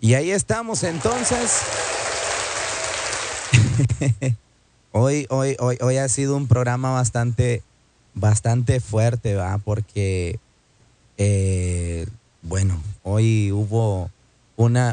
Y ahí estamos entonces. Hoy ha sido un programa bastante fuerte, ¿va? Porque, bueno, hoy hubo